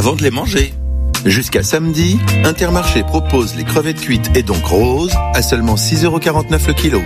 avant de les manger. Jusqu'à samedi, Intermarché propose les crevettes cuites et donc roses à seulement 6,49€ le kilo.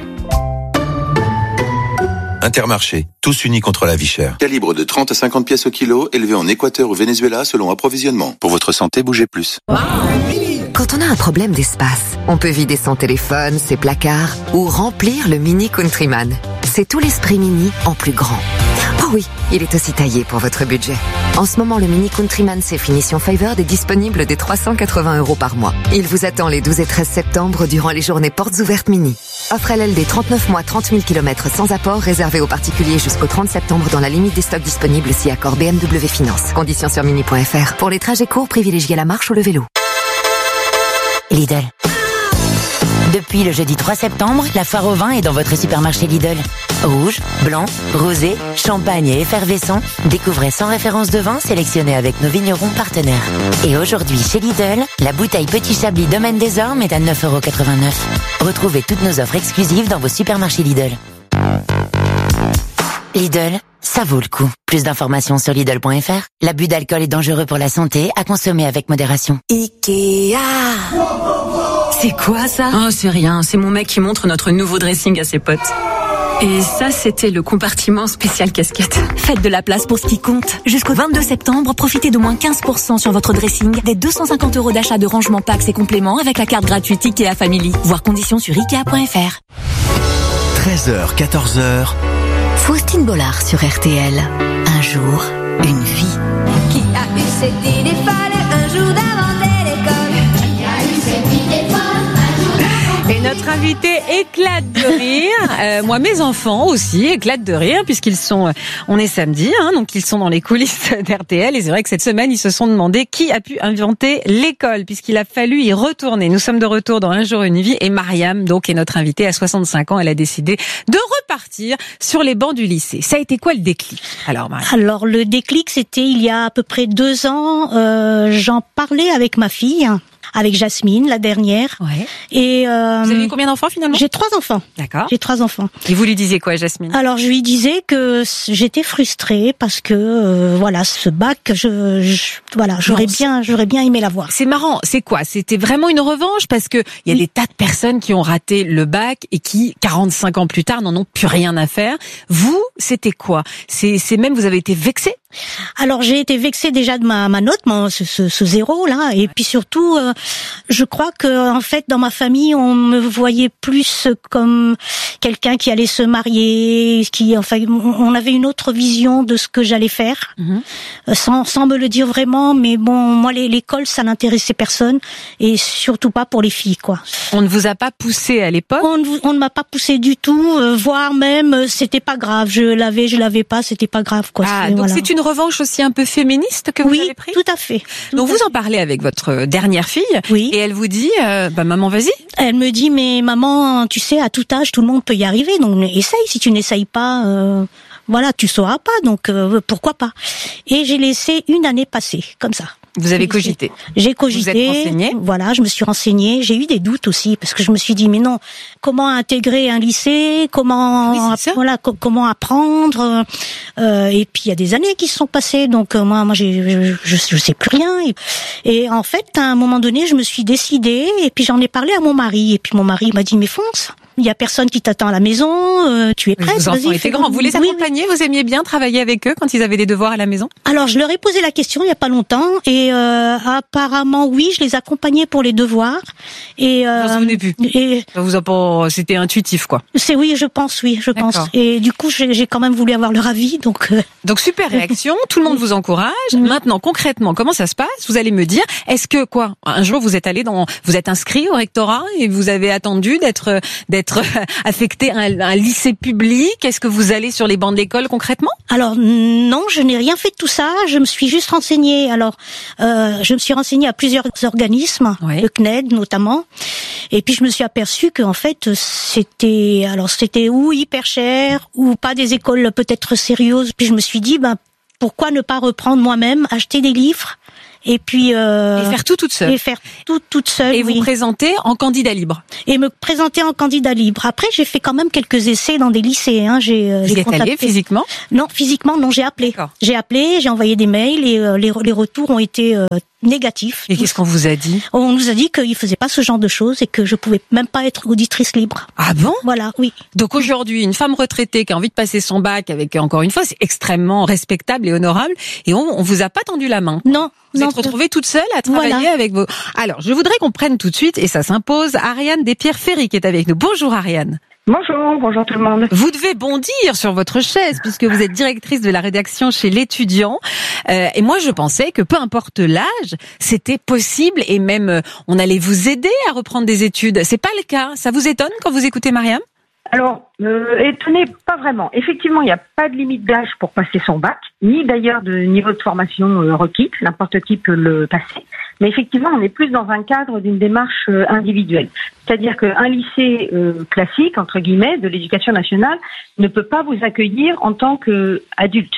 Intermarché, tous unis contre la vie chère. Calibre de 30 à 50 pièces au kilo, élevé en Équateur ou Venezuela selon approvisionnement. Pour votre santé, bougez plus. Quand on a un problème d'espace, on peut vider son téléphone, ses placards ou remplir le Mini Countryman. C'est tout l'esprit Mini en plus grand. Oh oui, il est aussi taillé pour votre budget. En ce moment, le Mini Countryman C Finition Favored est disponible dès 380€ par mois. Il vous attend les 12 et 13 septembre durant les journées portes ouvertes Mini. Offre LLD 39 mois, 30 000 km sans apport, réservé aux particuliers jusqu'au 30 septembre dans la limite des stocks disponibles si accord BMW Finance. Conditions sur mini.fr. Pour les trajets courts, privilégiez la marche ou le vélo. Lidl. Depuis le jeudi 3 septembre, la foire au vin est dans votre supermarché Lidl. Rouge, blanc, rosé, champagne et effervescent. Découvrez 100 références de vin sélectionnées avec nos vignerons partenaires. Et aujourd'hui, chez Lidl, la bouteille Petit Chablis Domaine des Ormes est à 9,89€. Retrouvez toutes nos offres exclusives dans vos supermarchés Lidl. Lidl, ça vaut le coup. Plus d'informations sur Lidl.fr. L'abus d'alcool est dangereux pour la santé, à consommer avec modération. Ikea. C'est quoi ça? Oh, c'est rien. C'est mon mec qui montre notre nouveau dressing à ses potes. Et ça, c'était le compartiment spécial casquette. Faites de la place pour ce qui compte. Jusqu'au 22 septembre, profitez de moins 15% sur votre dressing, des 250€ d'achat de rangement packs et compléments avec la carte gratuite Ikea Family. Voir conditions sur Ikea.fr. 13h, 14h. Faustine Bollard sur RTL. Un jour, une vie. Qui a eu cette idée folle un jour d'inventer l'école? Qui a eu cette idée folle un jour d'inventer? Et notre invité éclate de rire. Moi, mes enfants aussi éclatent de rire puisqu'ils sont, on est samedi, donc ils sont dans les coulisses d'RTL. Et c'est vrai que cette semaine, ils se sont demandé qui a pu inventer l'école puisqu'il a fallu y retourner. Nous sommes de retour dans Un jour, une vie. Et Mariam, donc, est notre invitée à 65 ans. Elle a décidé de repartir sur les bancs du lycée. Ça a été quoi le déclic? Alors, Mariam. Alors, le déclic, c'était il y a à peu près 2 ans. J'en parlais avec ma fille. Avec Jasmine, la dernière. Ouais. Et vous avez eu combien d'enfants finalement? J'ai 3 enfants. D'accord. J'ai 3 enfants. Et vous lui disiez quoi, Jasmine? Alors je lui disais que j'étais frustrée parce que voilà, ce bac, j'aurais bien aimé l'avoir. C'est marrant. C'est quoi? C'était vraiment une revanche parce que il y a des tas de personnes qui ont raté le bac et qui 45 ans plus tard n'en ont plus rien à faire. Vous, c'était quoi? C'est même vous avez été vexée? Alors j'ai été vexée déjà de ma note, ce 0 là, et puis surtout, je crois que en fait dans ma famille on me voyait plus comme quelqu'un qui allait se marier, on avait une autre vision de ce que j'allais faire, sans me le dire vraiment, mais bon, moi l'école ça n'intéressait personne et surtout pas pour les filles quoi. On ne vous a pas poussé à l'époque? On ne m'a pas poussé du tout, voire même c'était pas grave, je l'avais pas, c'était pas grave quoi. Ah, donc voilà. C'est une revanche aussi un peu féministe que vous avez pris? Oui, tout à fait. Donc vous en parlez avec votre dernière fille, et elle vous dit, maman, vas-y. Elle me dit, mais maman, tu sais, à tout âge, tout le monde peut y arriver, donc essaye. Si tu n'essayes pas, voilà, tu sauras pas, donc pourquoi pas. Et j'ai laissé une année passer, comme ça. Vous avez cogité? J'ai cogité. Vous êtes renseignée? Voilà, je me suis renseignée. J'ai eu des doutes aussi parce que je me suis dit mais non, comment intégrer un lycée, comment apprendre et puis il y a des années qui se sont passées donc moi je sais plus rien et en fait à un moment donné je me suis décidée et puis j'en ai parlé à mon mari et puis mon mari m'a dit mais fonce. Il y a personne qui t'attend à la maison, tu es prête. Vos enfants étaient grands. Vous les accompagniez, vous aimiez bien travailler avec eux quand ils avaient des devoirs à la maison? Alors, je leur ai posé la question il y a pas longtemps et apparemment oui, je les accompagnais pour les devoirs et vous en souvenez plus. Et c'était intuitif quoi. Oui, je pense. Et du coup, j'ai quand même voulu avoir leur avis donc super réaction, tout le monde vous encourage. Maintenant concrètement, comment ça se passe? Vous allez me dire, est-ce que un jour vous êtes inscrit au rectorat et vous avez attendu d'être affecté à un lycée public? Est-ce que vous allez sur les bancs de l'école concrètement? Alors non, je n'ai rien fait de tout ça. Je me suis juste renseignée. Alors, je me suis renseignée à plusieurs organismes, le CNED notamment. Et puis je me suis aperçue qu'en fait c'était ou hyper cher ou pas des écoles peut-être sérieuses. Puis je me suis dit pourquoi ne pas reprendre moi-même, acheter des livres Et puis Et faire tout toute seule. et faire tout toute seule. Et oui. vous présenter en candidat libre. Et me présenter en candidat libre. Après, j'ai fait quand même quelques essais dans des lycées. Hein. Vous êtes allé physiquement? Non, physiquement, non. J'ai appelé. D'accord. J'ai appelé, j'ai envoyé des mails et les retours ont été négatifs. Et qu'est-ce qu'on vous a dit? On nous a dit qu'ils faisaient pas ce genre de choses et que je pouvais même pas être auditrice libre. Ah bon? Voilà, oui. Donc aujourd'hui, une femme retraitée qui a envie de passer son bac avec, encore une fois, c'est extrêmement respectable et honorable, et on vous a pas tendu la main. Non. Vous non, êtes retrouvée toute seule à travailler Voilà. avec vos... Alors, je voudrais qu'on prenne tout de suite, et ça s'impose, Ariane Despierre-Ferry qui est avec nous. Bonjour Ariane. Bonjour tout le monde. Vous devez bondir sur votre chaise puisque vous êtes directrice de la rédaction chez L'Étudiant. Et moi, je pensais que peu importe l'âge, c'était possible et même on allait vous aider à reprendre des études. C'est pas le cas. Ça vous étonne quand vous écoutez Mariam? Alors, étonné, pas vraiment. Effectivement, il n'y a pas de limite d'âge pour passer son bac, ni d'ailleurs de niveau de formation requis. N'importe qui peut le passer. Mais effectivement, on est plus dans un cadre d'une démarche individuelle. C'est-à-dire qu'un lycée classique, entre guillemets, de l'éducation nationale, ne peut pas vous accueillir en tant qu'adulte.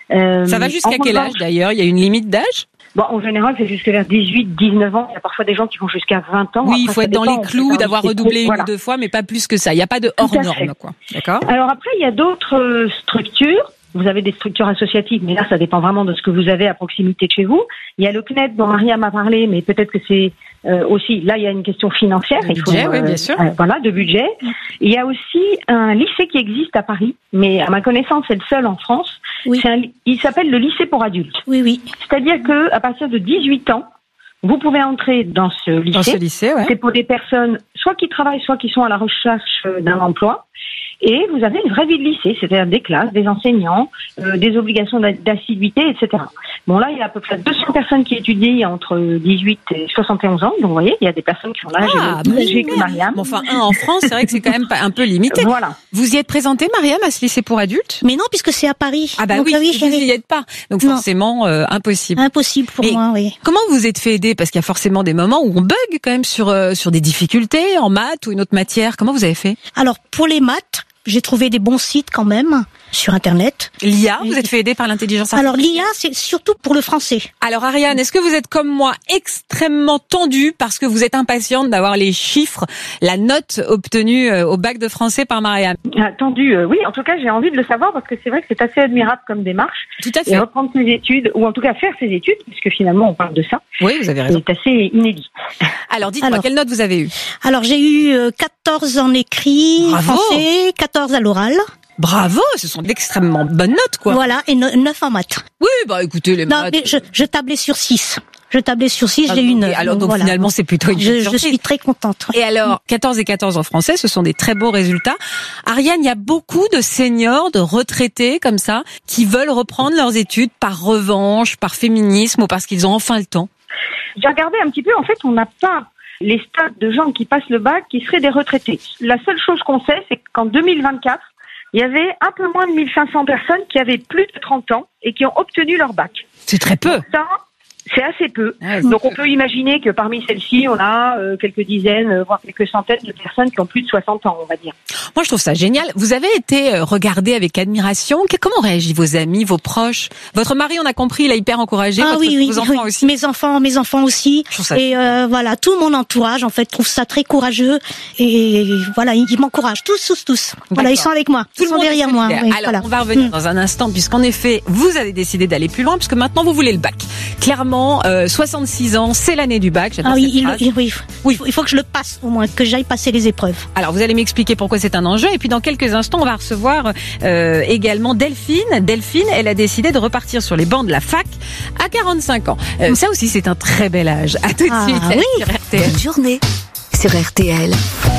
Ça va jusqu'à quel âge d'ailleurs? Il y a une limite d'âge? Bon, en général, c'est jusqu'à vers 18, 19 ans. Il y a parfois des gens qui vont jusqu'à 20 ans. Oui, il Après, faut ça être dans dépend, les clous, d'avoir redoublé une voilà. ou deux fois, mais pas plus que ça. Il n'y a pas de hors Tout à fait. norme, quoi. D'accord? Alors après, il y a d'autres structures. Vous avez des structures associatives, mais là, ça dépend vraiment de ce que vous avez à proximité de chez vous. Il y a le CNED dont Mariam a parlé, mais peut-être que c'est aussi, là, il y a une question financière. De budget, oui, bien sûr. Voilà, de budget. Il y a aussi un lycée qui existe à Paris, mais à ma connaissance, c'est le seul en France. Oui. Il s'appelle le lycée pour adultes. Oui, oui. C'est-à-dire que à partir de 18 ans, vous pouvez entrer dans ce lycée. Dans ce lycée, ouais. C'est pour des personnes soit qui travaillent, soit qui sont à la recherche d'un emploi. Et vous avez une vraie vie de lycée, c'est-à-dire des classes, des enseignants, des obligations d'assiduité, etc. Bon, là, il y a à peu près 200 personnes qui étudient entre 18 et 71 ans. Donc, vous voyez, il y a des personnes qui ont l'âge plus âgé que Mariam. Bon, enfin, en France, c'est vrai que c'est quand même un peu limité. Voilà. Vous y êtes présentée, Mariam, à ce lycée pour adultes? Mais non, puisque c'est à Paris. Ah bah Donc, oui, vous j'avais- n'y êtes pas. Donc Non. forcément, impossible. Impossible pour Mais moi, oui. Comment vous êtes fait aider? Parce qu'il y a forcément des moments où on bug quand même sur des difficultés en maths ou une autre matière. Comment vous avez fait? Alors, pour les maths, j'ai trouvé des bons sites quand même sur Internet. L'IA, vous êtes fait aider par l'intelligence Alors, artificielle? l'IA, c'est surtout pour le français. Alors Ariane, est-ce que vous êtes comme moi extrêmement tendue parce que vous êtes impatiente d'avoir les chiffres, la note obtenue au bac de français par Mariam? Attendu, oui. En tout cas, j'ai envie de le savoir parce que c'est vrai que c'est assez admirable comme démarche. Tout à Et fait. reprendre ses études, ou en tout cas faire ses études, puisque finalement, on parle de ça, Oui, vous avez raison. c'est assez inédit. Alors dites-moi, Alors. quelle note vous avez eue? Alors, j'ai eu 14 en écrit, Bravo. français, 14 à l'oral. Bravo, ce sont d'extrêmement bonnes notes, quoi. Voilà, et 9 en maths. Oui, bah écoutez, les Non, maths... mais je tablais sur 6. Je tablais sur 6, j'ai eu 9. Alors donc voilà. finalement, c'est plutôt une Je surprise. suis très contente. Et alors, 14 et 14 en français, ce sont des très beaux résultats. Ariane, il y a beaucoup de seniors, de retraités comme ça, qui veulent reprendre leurs études par revanche, par féminisme ou parce qu'ils ont enfin le temps. J'ai regardé un petit peu, en fait, on n'a pas les stats de gens qui passent le bac qui seraient des retraités. La seule chose qu'on sait, c'est qu'en 2024, il y avait un peu moins de 1500 personnes qui avaient plus de 30 ans et qui ont obtenu leur bac. C'est très peu. Ça, c'est assez peu. Ouais, Donc on peut imaginer que parmi celles-ci, on a quelques dizaines, voire quelques centaines de personnes qui ont plus de 60 ans, on va dire. Moi, je trouve ça génial. Vous avez été regardé avec admiration. Comment réagissent vos amis, vos proches? Votre mari, on a compris, il a hyper encouragé. Ah oui, vos enfants aussi. Mes enfants aussi. Je trouve ça Et voilà, tout mon entourage, en fait, trouve ça très courageux. Et voilà, ils m'encouragent. Tous. Voilà, D'accord. ils sont avec moi. Tout Ils le sont monde est derrière moi. solidaire. Oui, Alors, voilà. on va revenir dans un instant, puisqu'en effet, vous avez décidé d'aller plus loin, puisque maintenant, vous voulez le bac. Clairement, 66 ans, c'est l'année du bac. J'adore Ah oui, cette phrase. il faut que je le passe, au moins, que j'aille passer les épreuves. Alors, vous allez m'expliquer pourquoi c'est un enjeu. Et puis, dans quelques instants, on va recevoir également Delphine. Delphine, elle a décidé de repartir sur les bancs de la fac à 45 ans. Ça aussi, c'est un très bel âge. À tout de Ah, suite oui. sur RTL. Bonne journée sur RTL.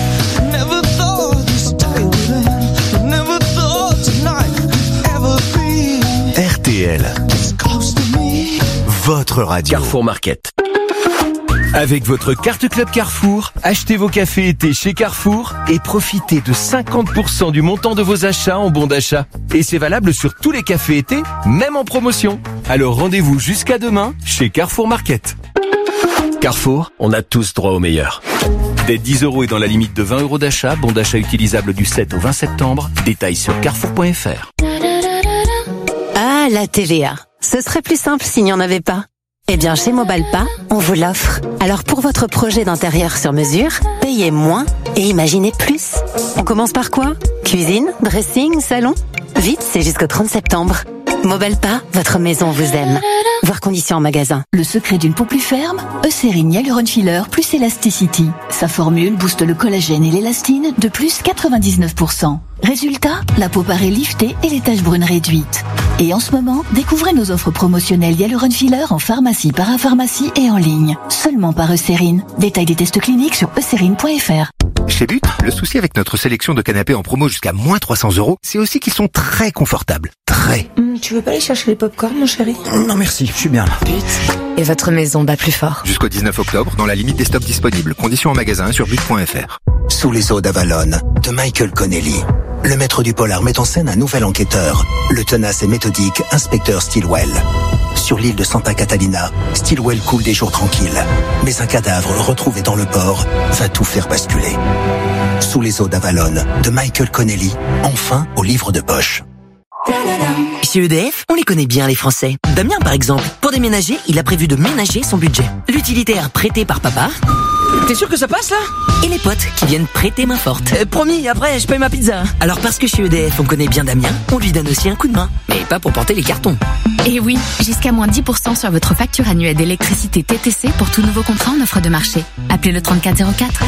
RTL, votre radio. Carrefour Market. Avec votre carte Club Carrefour, achetez vos cafés été chez Carrefour et profitez de 50% du montant de vos achats en bons d'achat. Et c'est valable sur tous les cafés été, même en promotion. Alors rendez-vous jusqu'à demain chez Carrefour Market. Carrefour, on a tous droit au meilleur. Dès 10 € et dans la limite de 20 € d'achat, bon d'achat utilisable du 7 au 20 septembre. Détails sur carrefour.fr. Ah, la TVA. Ce serait plus simple s'il n'y en avait pas. Eh bien, chez Mobalpa, on vous l'offre. Alors pour votre projet d'intérieur sur mesure, payez moins et imaginez plus. On commence par quoi? Cuisine, dressing, salon? Vite, c'est jusqu'au 30 septembre. Mobalpa, votre maison vous aime. Voir conditions en magasin. Le secret d'une peau plus ferme? Eucérine Hyaluron Filler plus Elasticity. Sa formule booste le collagène et l'élastine de plus 99%. Résultat, la peau paraît liftée et les taches brunes réduites. Et en ce moment, découvrez nos offres promotionnelles Hyaluron Filler en pharmacie, parapharmacie et en ligne. Seulement par Eucérine. Détail des tests cliniques sur eucérine.fr. Chez But, le souci avec notre sélection de canapés en promo jusqu'à moins 300 €, c'est aussi qu'ils sont très confortables. Très. Tu veux pas aller chercher les pop-corn, mon chéri? Non merci, je suis bien là. But. Et votre maison bat plus fort. Jusqu'au 19 octobre, dans la limite des stocks disponibles. Conditions en magasin sur but.fr. Sous les eaux d'Avalon, de Michael Connelly. Le maître du polar met en scène un nouvel enquêteur, le tenace et méthodique inspecteur Stilwell. Sur l'île de Santa Catalina, Stilwell coule des jours tranquilles. Mais un cadavre retrouvé dans le port va tout faire basculer. Sous les eaux d'Avalon, de Michael Connelly, enfin au livre de poche. Chez EDF, on les connaît bien les Français. Damien par exemple, pour déménager, il a prévu de ménager son budget. L'utilitaire prêté par papa. T'es sûr que ça passe là? Et les potes qui viennent prêter main forte. Promis, après je paye ma pizza. Alors parce que chez EDF on connaît bien Damien, on lui donne aussi un coup de main. Mais pas pour porter les cartons. Et oui, jusqu'à moins 10% sur votre facture annuelle d'électricité TTC pour tout nouveau contrat en offre de marché. Appelez le 3404.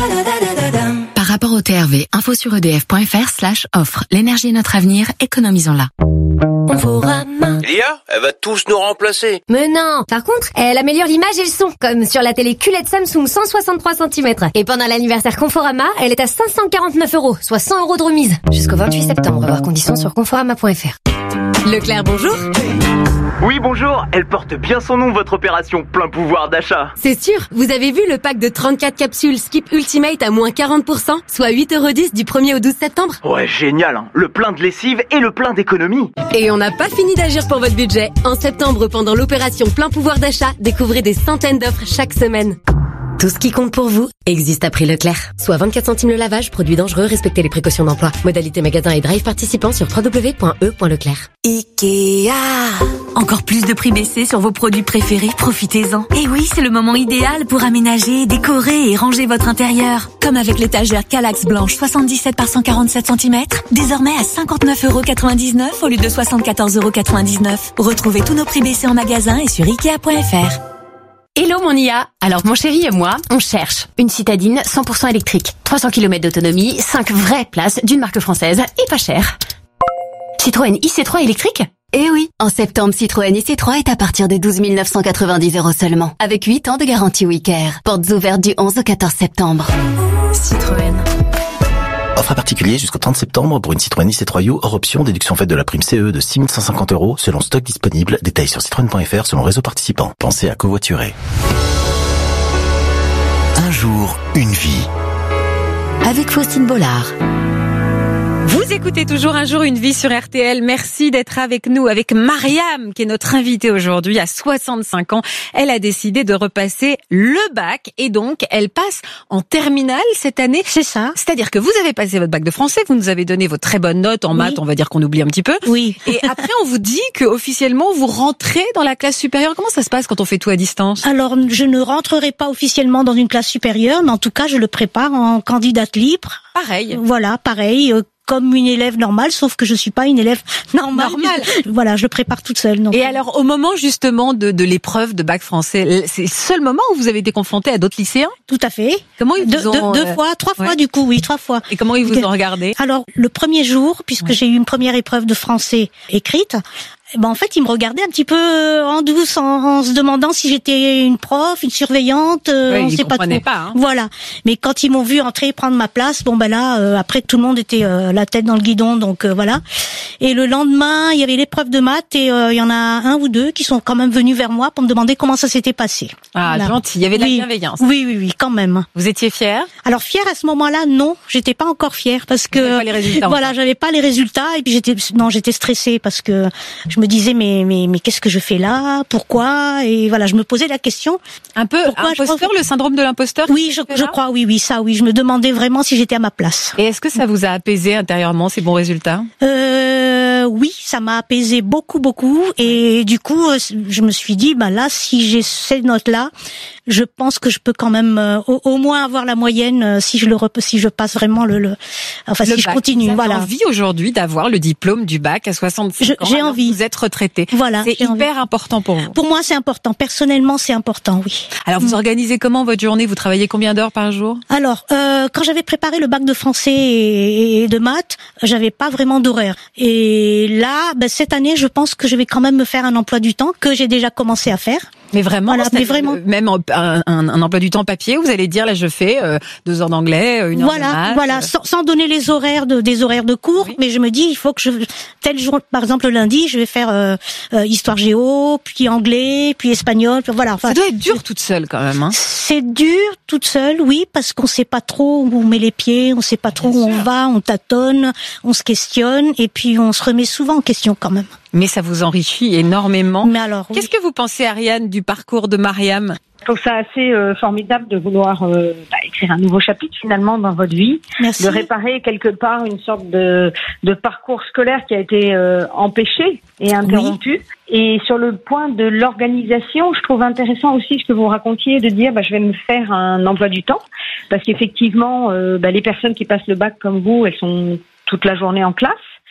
Par rapport au TRV, info sur edf.fr/offre. L'énergie est notre avenir, économisons-la. Conforama. Lia, elle va tous nous remplacer. Mais non. Par contre, elle améliore l'image et le son, comme sur la télé QLED Samsung 163 cm. Et pendant l'anniversaire Conforama, elle est à 549 €, soit 100 € de remise. Jusqu'au 28 septembre, voir conditions sur conforama.fr. Leclerc, bonjour. Oui, bonjour. Elle porte bien son nom, votre opération plein pouvoir d'achat. C'est sûr. Vous avez vu le pack de 34 capsules Skip Ultimate à moins 40%, soit 8,10 € du 1er au 12 septembre. Ouais, génial, hein. Le plein de lessive et le plein d'économie. Et on n'a pas fini d'agir pour votre budget. En septembre, pendant l'opération plein pouvoir d'achat, découvrez des centaines d'offres chaque semaine. Tout ce qui compte pour vous existe à prix Leclerc. Soit 24 centimes le lavage, produit dangereux, respectez les précautions d'emploi. Modalité magasin et drive participant sur www.e.leclerc. Ikea. Encore plus de prix baissés sur vos produits préférés, profitez-en. Et oui, c'est le moment idéal pour aménager, décorer et ranger votre intérieur. Comme avec l'étagère Kallax blanche 77 par 147 cm, désormais à 59,99 € au lieu de 74,99 €. Retrouvez tous nos prix baissés en magasin et sur Ikea.fr. Hello mon IA. Alors mon chéri et moi, on cherche une citadine 100% électrique, 300 km d'autonomie, 5 vraies places d'une marque française et pas cher. Citroën IC3 électrique? Eh oui, en septembre, Citroën IC3 est à partir de 12 990 € seulement, avec 8 ans de garantie WeCare. Portes ouvertes du 11 au 14 septembre. Citroën. Offre à particulier jusqu'au 30 septembre pour une Citroën IC3U hors option, déduction faite de la prime CE de 6 150 € selon stock disponible. Détails sur citroën.fr selon réseau participant. Pensez à covoiturer. Un jour, une vie. Avec Faustine Bollard. Vous écoutez toujours Un jour une vie sur RTL. Merci d'être avec nous, avec Mariam, qui est notre invitée aujourd'hui, à 65 ans. Elle a décidé de repasser le bac et donc elle passe en terminale cette année. C'est ça. C'est-à-dire que vous avez passé votre bac de français, vous nous avez donné vos très bonnes notes en maths, on va dire qu'on oublie un petit peu. Oui. Et après on vous dit que officiellement vous rentrez dans la classe supérieure. Comment ça se passe quand on fait tout à distance? Alors, je ne rentrerai pas officiellement dans une classe supérieure, mais en tout cas, je le prépare en candidate libre. Pareil. Voilà, pareil. Comme une élève normale, sauf que je suis pas une élève normale. Voilà, je le prépare toute seule. Donc. Et alors, au moment justement de l'épreuve de bac français, c'est le seul moment où vous avez été confronté à d'autres lycéens? Tout à fait. Comment ils vous ont... trois fois du coup, oui, 3 fois. Et comment ils vous ont regardé? Alors, le premier jour, puisque j'ai eu une première épreuve de français écrite, en fait, ils me regardaient un petit peu en douce, en se demandant si j'étais une prof, une surveillante, on sait pas trop. Pas, hein. Voilà. Mais quand ils m'ont vu entrer, prendre ma place, là, après tout le monde était la tête dans le guidon, donc voilà. Et le lendemain, il y avait l'épreuve de maths et il y en a un ou deux qui sont quand même venus vers moi pour me demander comment ça s'était passé. Ah, voilà. Gentil. Il y avait de la bienveillance. Oui, quand même. Vous étiez fière? Alors fière à ce moment-là, non, j'étais pas encore fière parce que vous n'avez pas les résultats. Voilà, j'avais pas les résultats et puis j'étais stressée parce que je me disais mais qu'est-ce que je fais là? Pourquoi? Et voilà, je me posais la question. Un peu imposteur, le syndrome de l'imposteur? Oui, je crois, oui, ça, oui. Je me demandais vraiment si j'étais à ma place. Et est-ce que ça vous a apaisé intérieurement, ces bons résultats? Oui, ça m'a apaisé beaucoup. Et du coup, je me suis dit, là, si j'ai ces notes-là, je pense que je peux quand même au moins avoir la moyenne si je passe vraiment si je continue. Vous avez voilà. envie aujourd'hui d'avoir le diplôme du bac à 65 ans. J'ai envie. Vous êtes retraité. Voilà. C'est hyper important pour vous. Pour moi, c'est important. Personnellement, c'est important, oui. Alors, vous organisez comment votre journée? Vous travaillez combien d'heures par jour? Alors, quand j'avais préparé le bac de français et de maths, j'avais pas vraiment d'horaire. Et là, cette année, je pense que je vais quand même me faire un emploi du temps que j'ai déjà commencé à faire. Mais vraiment, voilà, même un emploi du temps papier, vous allez dire, là, je fais 2 heures d'anglais, 1 heure de maths. Voilà, sans donner des horaires de cours, mais je me dis, il faut que tel jour, par exemple, le lundi, je vais faire histoire géo, puis anglais, puis espagnol, voilà. Ça doit être dur toute seule, quand même, hein. C'est dur toute seule, oui, parce qu'on sait pas trop où on met les pieds, on sait pas trop où on va, on tâtonne, on se questionne, et puis on se remet souvent en question, quand même. Mais ça vous enrichit énormément. Mais alors, oui. Qu'est-ce que vous pensez, Ariane, du parcours de Mariam? Je trouve ça assez formidable de vouloir écrire un nouveau chapitre finalement dans votre vie. Merci. De réparer quelque part une sorte de parcours scolaire qui a été empêché et interrompu. Oui. Et sur le point de l'organisation, je trouve intéressant aussi ce que vous racontiez de dire je vais me faire un emploi du temps, parce qu'effectivement les personnes qui passent le bac comme vous, elles sont toute la journée en classe.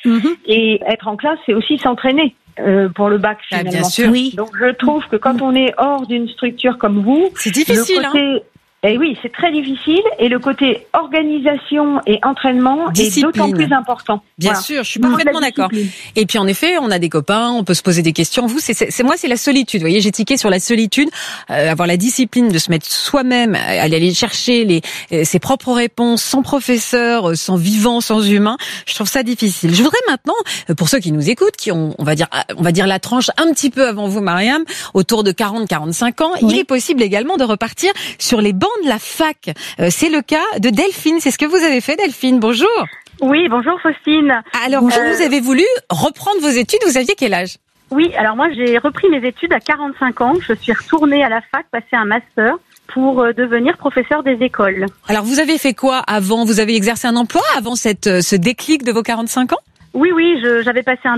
Et être en classe, c'est aussi s'entraîner pour le bac finalement. Bien sûr. Oui. Donc je trouve que quand on est hors d'une structure comme vous, c'est difficile. Et oui, c'est très difficile. Et le côté organisation et entraînement est d'autant plus important. Bien sûr, je suis parfaitement d'accord. Et puis en effet, on a des copains, on peut se poser des questions. Vous, c'est la solitude. Vous voyez, j'ai tiqué sur la solitude, avoir la discipline de se mettre soi-même, aller chercher ses propres réponses, sans professeur, sans vivant, sans humain. Je trouve ça difficile. Je voudrais maintenant, pour ceux qui nous écoutent, qui ont, on va dire la tranche un petit peu avant vous, Mariam, autour de 40-45 ans, oui. Il est possible également de repartir sur les bancs de la fac. C'est le cas de Delphine. C'est ce que vous avez fait, Delphine. Bonjour. Oui, bonjour Faustine. Alors, vous avez voulu reprendre vos études. Vous aviez quel âge? Oui, alors moi j'ai repris mes études à 45 ans. Je suis retournée à la fac, passer un master pour devenir professeur des écoles. Alors, vous avez fait quoi avant? Vous avez exercé un emploi avant ce déclic de vos 45 ans? Oui, j'avais passé un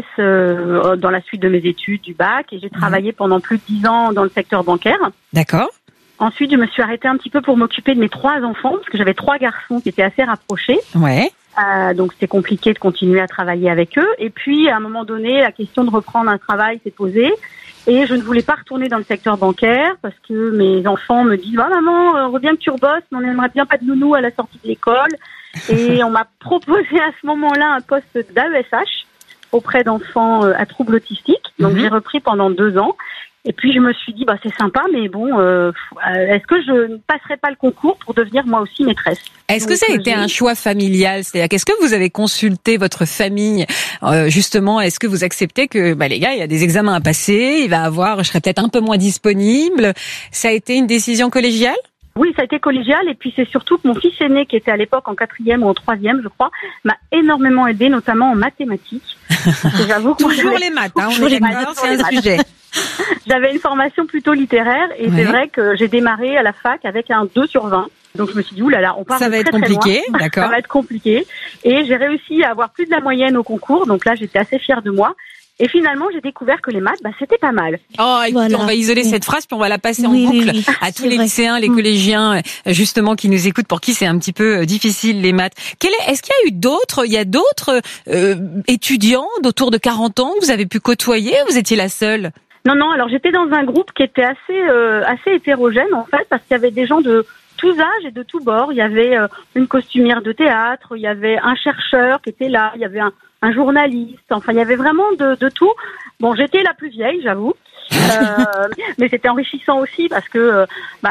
BTS dans la suite de mes études du bac et j'ai travaillé pendant plus de 10 ans dans le secteur bancaire. D'accord. Ensuite, je me suis arrêtée un petit peu pour m'occuper de mes 3 enfants, parce que j'avais 3 garçons qui étaient assez rapprochés. Ouais. Donc, c'était compliqué de continuer à travailler avec eux. Et puis, à un moment donné, la question de reprendre un travail s'est posée. Et je ne voulais pas retourner dans le secteur bancaire, parce que mes enfants me disent « maman, reviens que tu rebosses, mais on n'aimerait bien pas de nounou à la sortie de l'école. » Et on m'a proposé à ce moment-là un poste d'AESH auprès d'enfants à troubles autistiques. Donc, j'ai repris pendant 2 ans. Et puis je me suis dit c'est sympa, mais bon, est-ce que je ne passerai pas le concours pour devenir moi aussi maîtresse? Est-ce que ça a été un choix familial? C'est-à-dire qu'est-ce que vous avez consulté votre famille justement? Est-ce que vous acceptez que les gars, il y a des examens à passer, je serai peut-être un peu moins disponible? Ça a été une décision collégiale? Oui, ça a été collégial, et puis c'est surtout que mon fils aîné, qui était à l'époque en 4e ou en 3e, je crois, m'a énormément aidé, notamment en mathématiques. J'avoue que toujours les maths, on est d'accord, c'est un sujet. J'avais une formation plutôt littéraire, et c'est vrai que j'ai démarré à la fac avec un 2 sur 20. Donc je me suis dit, oulala, on part ça va être très compliqué, loin. D'accord. Ça va être compliqué. Et j'ai réussi à avoir plus de la moyenne au concours, donc là j'étais assez fière de moi. Et finalement, j'ai découvert que les maths, c'était pas mal. Oh, écoutez, on va isoler cette phrase, puis on va la passer en boucle à tous les lycéens, les collégiens, justement, qui nous écoutent, pour qui c'est un petit peu difficile, les maths. Est-ce qu'il y a eu d'autres étudiants d'autour de 40 ans que vous avez pu côtoyer, ou vous étiez la seule? Non, alors j'étais dans un groupe qui était assez hétérogène, en fait, parce qu'il y avait des gens de tous âges et de tous bords. Il y avait une costumière de théâtre, il y avait un chercheur qui était là, il y avait un journaliste, enfin il y avait vraiment de tout. Bon, j'étais la plus vieille, j'avoue, mais c'était enrichissant aussi parce que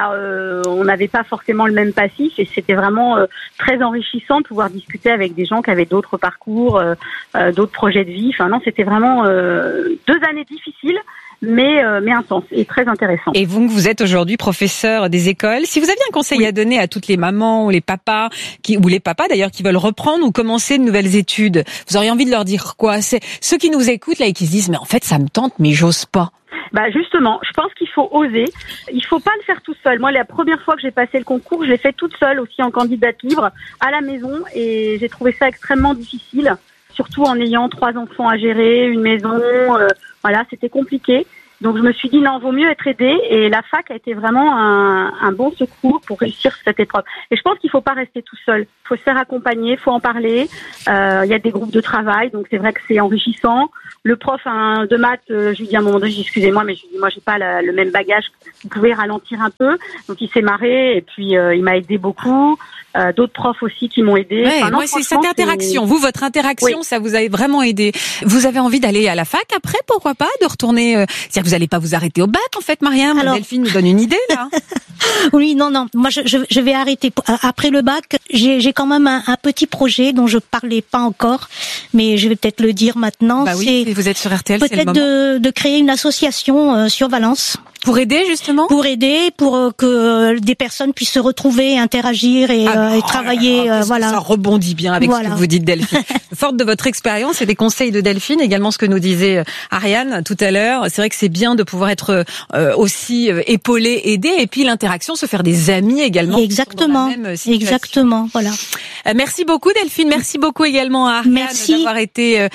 on n'avait pas forcément le même passif, et c'était vraiment très enrichissant de pouvoir discuter avec des gens qui avaient d'autres parcours, d'autres projets de vie. Enfin non, c'était vraiment 2 années difficiles, mais intense et très intéressant. Et vous êtes aujourd'hui professeur des écoles. Si vous aviez un conseil à donner à toutes les mamans ou les papas, ou les papas d'ailleurs, qui veulent reprendre ou commencer de nouvelles études, vous auriez envie de leur dire quoi? C'est ceux qui nous écoutent là et qui se disent mais en fait ça me tente mais j'ose pas. Justement, je pense qu'il faut oser. Il faut pas le faire tout seul. Moi, la première fois que j'ai passé le concours, je l'ai fait toute seule aussi en candidate libre à la maison, et j'ai trouvé ça extrêmement difficile. surtout en ayant 3 enfants à gérer, une maison, voilà, c'était compliqué. Donc je me suis dit non, vaut mieux être aidée, et la fac a été vraiment un bon secours pour réussir cette épreuve. Et je pense qu'il faut pas rester tout seul, il faut se faire accompagner, il faut en parler. Il y a des groupes de travail, donc c'est vrai que c'est enrichissant. Le prof de maths, je lui dis à un moment donné, excusez-moi, mais je lui dis moi j'ai pas le même bagage, vous pouvez ralentir un peu. Donc il s'est marré et puis il m'a aidé beaucoup. D'autres profs aussi qui m'ont aidé. Ouais, moi c'est cette interaction. Vous, votre interaction, ça vous a vraiment aidé. Vous avez envie d'aller à la fac après, pourquoi pas, de retourner. C'est-à-dire que vous n'allez pas vous arrêter au bac, en fait, Mariam. Alors... Delphine nous donne une idée là. Oui, non. Moi, je vais arrêter après le bac. J'ai quand même un petit projet dont je parlais pas encore, mais je vais peut-être le dire maintenant. Bah oui, vous êtes sur RTL, c'est le moment. Peut-être de créer une association sur Valence. Pour aider justement. Pour aider, pour que des personnes puissent se retrouver, interagir et travailler. Voilà. Ça rebondit bien avec ce que vous dites, Delphine. Forte de votre expérience et des conseils de Delphine, également ce que nous disait Ariane tout à l'heure. C'est vrai que c'est bien de pouvoir être aussi épaulé, aidé, et puis l'interaction, se faire des amis également. Exactement. Exactement. Voilà. Merci beaucoup Delphine. Merci beaucoup également à Ariane d'avoir été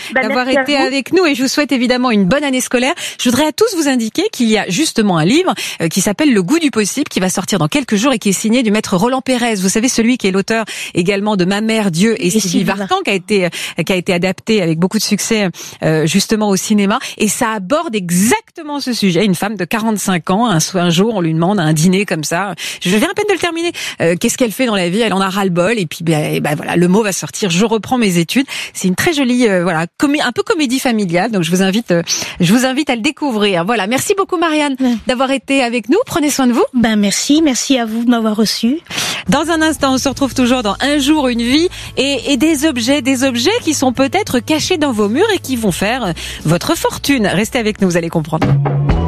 avec nous, et je vous souhaite évidemment une bonne année scolaire. Je voudrais à tous vous indiquer qu'il y a justement un livre qui s'appelle Le goût du possible, qui va sortir dans quelques jours et qui est signé du maître Roland Pérez. Vous savez, celui qui est l'auteur également de Ma mère, Dieu et Sylvie Vartan, qui a été adapté avec beaucoup de succès justement au cinéma. Et ça aborde exactement ce sujet. Une femme de 45 ans, un jour, on lui demande à un dîner comme ça. Je viens à peine de le terminer. Qu'est-ce qu'elle fait dans la vie? Elle en a ras-le-bol. Et puis, voilà, le mot va sortir. Je reprends mes études. C'est une très jolie, un peu comédie familiale. Donc, je vous invite à le découvrir. Voilà. Merci beaucoup, Marianne, d'avoir été avec nous. Prenez soin de vous. Merci à vous de m'avoir reçu. Dans un instant, on se retrouve toujours dans Un jour, une vie, et des objets qui sont peut-être cachés dans vos murs et qui vont faire votre fortune. Restez avec nous, vous allez comprendre.